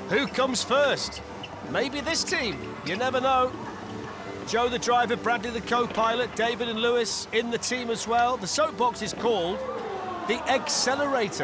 Who comes first? Maybe this team. You never know. Joe the driver, Bradley the co-pilot, David and Lewis in the team as well. The soapbox is called the Accelerator.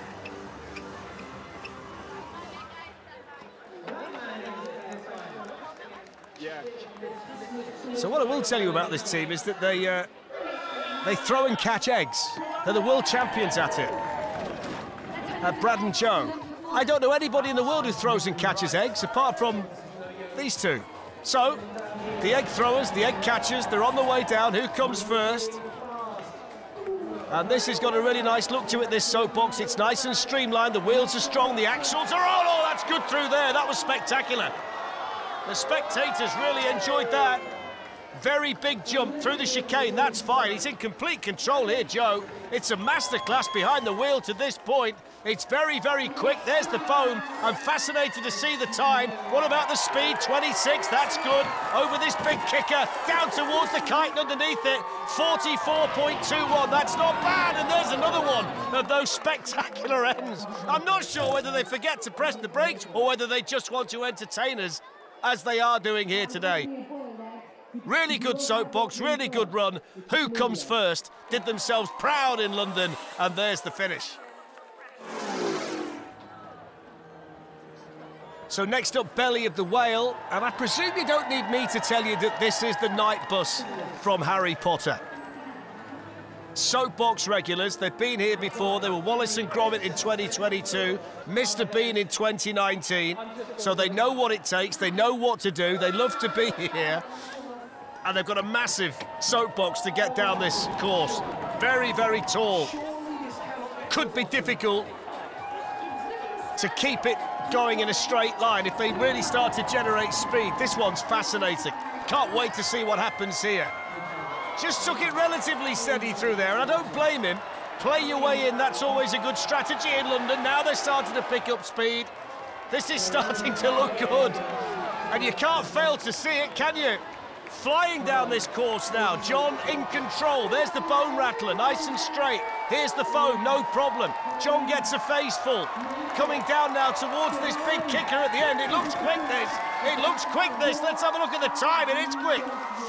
So what I will tell you about this team is that they throw and catch eggs. They're the world champions at it. Brad and Joe. I don't know anybody in the world who throws and catches eggs apart from these two. So, the egg throwers, the egg catchers, they're on the way down. Who comes first? And this has got a really nice look to it, this soapbox. It's nice and streamlined. The wheels are strong. The axles are on. Oh, that's good through there. That was spectacular. The spectators really enjoyed that. Very big jump through the chicane. That's fine. He's in complete control here, Joe. It's a masterclass behind the wheel to this point. It's very, very quick. There's the foam. I'm fascinated to see the time. What about the speed? 26, that's good. Over this big kicker, down towards the kite and underneath it. 44.21, that's not bad. And there's another one of those spectacular ends. I'm not sure whether they forget to press the brakes or whether they just want to entertain us, as they are doing here today. Really good soapbox, really good run. Who comes first? Did themselves proud in London, and there's the finish. So next up, Belly of the Whale, and I presume you don't need me to tell you that this is the night bus from Harry Potter. Soapbox regulars, they've been here before. They were Wallace and Gromit in 2022, Mr. Bean in 2019, so they know what it takes, they know what to do, they love to be here, and they've got a massive soapbox to get down this course. Very, very tall. Could be difficult to keep it going in a straight line if they really start to generate speed. This one's fascinating. Can't wait to see what happens here. Just took it relatively steady through there, and I don't blame him. Play your way in, that's always a good strategy in London. Now they're starting to pick up speed. This is starting to look good. And you can't fail to see it, can you? Flying down this course now, John in control. There's the bone rattler, nice and straight. Here's the foam, no problem. John gets a face full. Coming down now towards this big kicker at the end. It looks quick, this. It looks quick, this. Let's have a look at the time. It is quick.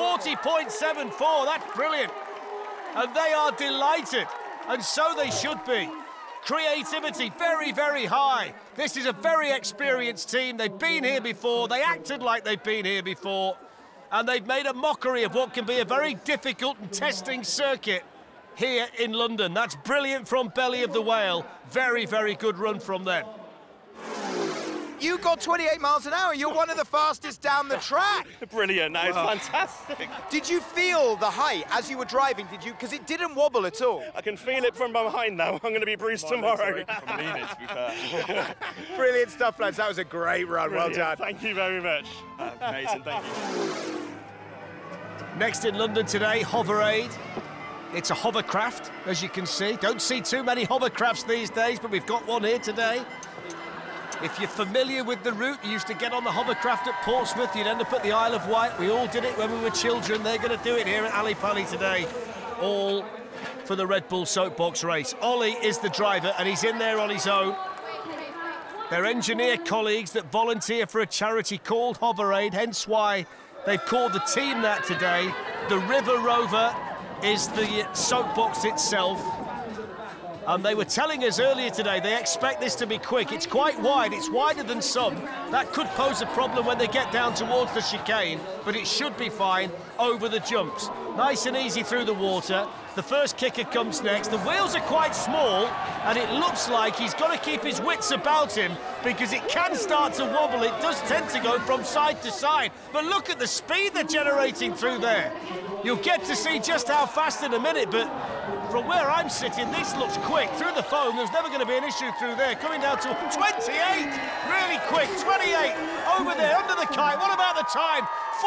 40.74, that's brilliant. And they are delighted, and so they should be. Creativity very, very high. This is a very experienced team. They've been here before. They acted like they've been here before. And they've made a mockery of what can be a very difficult and testing circuit here in London. That's brilliant from Belly of the Whale. Very, very good run from them. You got 28 miles an hour. You're one of the fastest down the track. Brilliant. That is fantastic. Did you feel the height as you were driving? Did you? Because it didn't wobble at all. I can feel it from behind now. I'm going to be bruised tomorrow. From leaning, to be fair. Brilliant stuff, lads. That was a great run. Brilliant. Well done. Thank you very much. Amazing, thank you. Next in London today, Hoverade. It's a hovercraft, as you can see. Don't see too many hovercrafts these days, but we've got one here today. If you're familiar with the route, you used to get on the hovercraft at Portsmouth, you'd end up at the Isle of Wight. We all did it when we were children. They're going to do it here at Ali Pali today. All for the Red Bull Soapbox race. Ollie is the driver, and he's in there on his own. They're engineer colleagues that volunteer for a charity called Hoverade, hence why they've called the team that today. The River Rover is the soapbox itself. And they were telling us earlier today they expect this to be quick. It's quite wide, it's wider than some. That could pose a problem when they get down towards the chicane, but it should be fine over the jumps. Nice and easy through the water. The first kicker comes next. The wheels are quite small, and it looks like he's got to keep his wits about him because it can start to wobble. It does tend to go from side to side. But look at the speed they're generating through there. You'll get to see just how fast in a minute, but from where I'm sitting, this looks quick. Through the foam, there's never going to be an issue through there. Coming down to 28, really quick, 28, over there, under the kite. What about the time?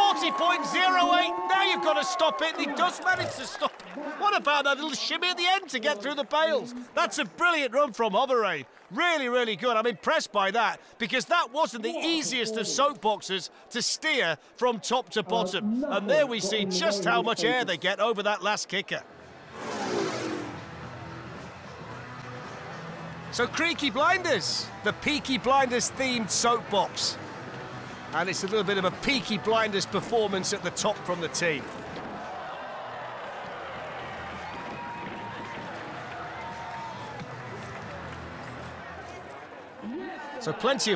40.08, now you've got to stop it, and he does manage to stop it. What about that little shimmy at the end to get through the bales? That's a brilliant run from Hoverade. Really, really good. I'm impressed by that, because that wasn't the easiest of soapboxes to steer from top to bottom. And there we see just how much air they get over that last kicker. So Creaky Blinders, the Peaky Blinders themed soapbox. And it's a little bit of a Peaky Blinders performance at the top from the team. So plenty of